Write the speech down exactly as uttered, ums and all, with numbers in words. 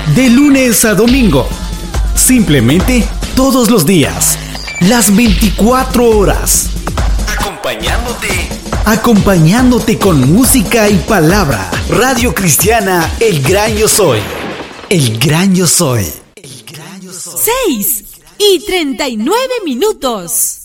De lunes a domingo. Simplemente todos los días. Las veinticuatro horas. Acompañándote. Acompañándote con música y palabra. Radio Cristiana El Gran Yo Soy. El Gran Yo Soy. El Gran Yo Soy. Seis y treinta y nueve minutos.